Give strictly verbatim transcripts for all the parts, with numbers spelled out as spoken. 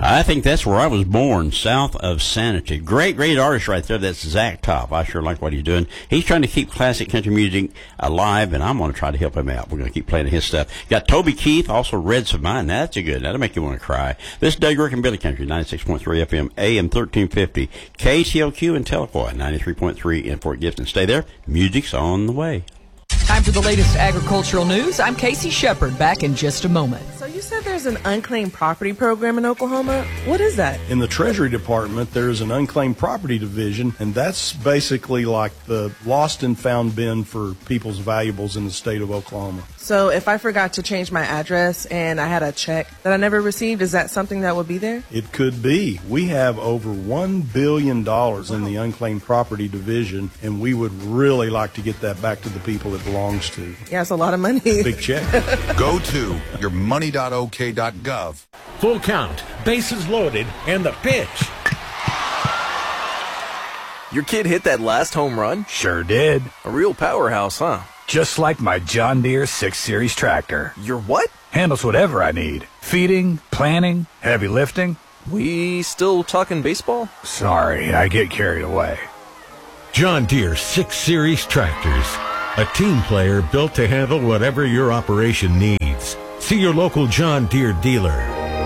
I think that's where I was born, south of Sanity. Great, great artist right there. That's Zach Top. I sure like what he's doing. He's trying to keep classic country music alive, and I'm going to try to help him out. We're going to keep playing his stuff. Got Toby Keith, also Reds of Mine. That's a good. That'll make you want to cry. This is Doug Rick and Billy Country, ninety-six point three F M, A M thirteen fifty, K C L Q in Tahlequah, ninety-three point three in Fort Gibson. Stay there. Music's on the way. Time for the latest agricultural news. I'm Casey Shepard, back in just a moment. So you said there's an unclaimed property program in Oklahoma. What is that? In the Treasury Department, there's an unclaimed property division, and that's basically like the lost and found bin for people's valuables in the state of Oklahoma. So if I forgot to change my address and I had a check that I never received, is that something that would be there? It could be. We have over one billion dollars in the unclaimed property division, and we would really like to get that back to the people it belongs to. Yeah, it's a lot of money. Big check. Go to your money dot o k dot gov. Full count, bases loaded, and the pitch. Your kid hit that last home run? Sure did. A real powerhouse, huh? Just like my John Deere six series tractor. Your what? Handles whatever I need. Feeding, planting, heavy lifting. We still talking baseball? Sorry, I get carried away. John Deere six series tractors. A team player built to handle whatever your operation needs. See your local John Deere dealer.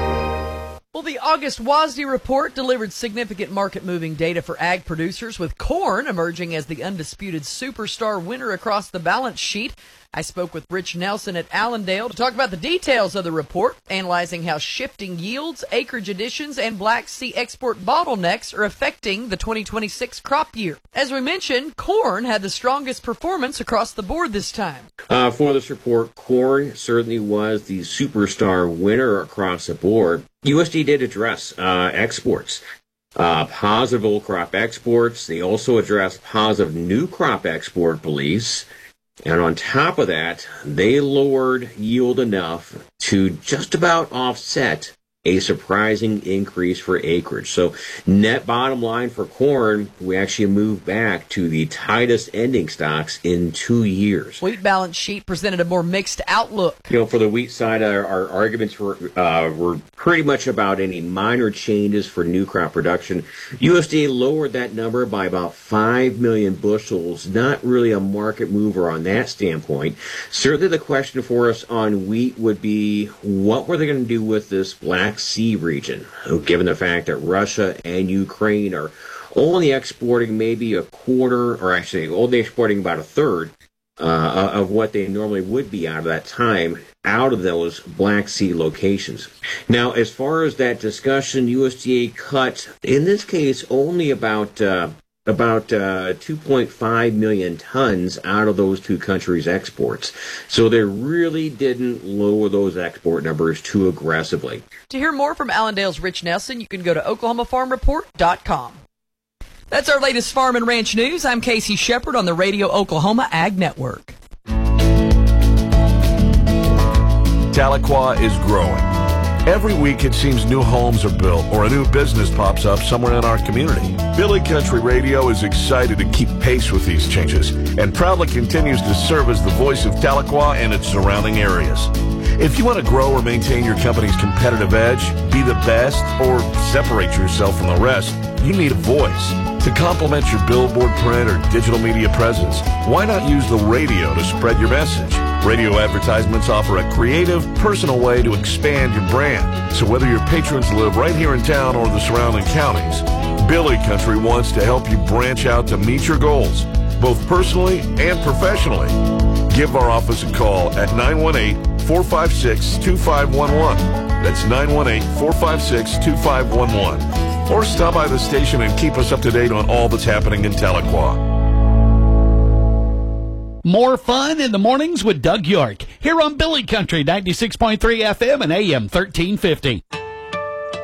Well, the August W A S D report delivered significant market-moving data for ag producers, with corn emerging as the undisputed superstar winner across the balance sheet. I spoke with Rich Nelson at Allendale to talk about the details of the report, analyzing how shifting yields, acreage additions, and Black Sea export bottlenecks are affecting the twenty twenty-six crop year. As we mentioned, corn had the strongest performance across the board this time. Uh, for this report, corn certainly was the superstar winner across the board. U S D A did address uh, exports. Uh, positive old crop exports. They also addressed positive new crop export beliefs. And on top of that, they lowered yield enough to just about offset a surprising increase for acreage. So net bottom line for corn, we actually moved back to the tightest ending stocks in two years. Wheat balance sheet presented a more mixed outlook. You know, for the wheat side, our, our arguments were uh, were pretty much about any minor changes for new crop production. U S D A lowered that number by about five million bushels. Not really a market mover on that standpoint. Certainly the question for us on wheat would be, what were they going to do with this Black Sea region, given the fact that Russia and Ukraine are only exporting maybe a quarter, or actually only exporting about a third uh, of what they normally would be out of that time, out of those Black Sea locations. Now, as far as that discussion, U S D A cut, in this case, only about uh, about uh, two point five million tons out of those two countries' exports. So they really didn't lower those export numbers too aggressively. To hear more from Allendale's Rich Nelson, you can go to oklahoma farm report dot com. That's our latest farm and ranch news. I'm Casey Shepard on the Radio Oklahoma Ag Network. Tahlequah is growing. Every week it seems new homes are built or a new business pops up somewhere in our community. Billy Country Radio is excited to keep pace with these changes and proudly continues to serve as the voice of Tahlequah and its surrounding areas. If you want to grow or maintain your company's competitive edge, be the best, or separate yourself from the rest, you need a voice. To complement your billboard, print, or digital media presence, why not use the radio to spread your message? Radio advertisements offer a creative, personal way to expand your brand. So whether your patrons live right here in town or the surrounding counties, Billy Country wants to help you branch out to meet your goals, both personally and professionally. Give our office a call at nine one eight, four five six, two five one one. That's nine one eight, four five six, two five one one. Or stop by the station and keep us up to date on all that's happening in Tahlequah. More fun in the mornings with Doug York here on Billy Country ninety-six point three F M and A M thirteen fifty.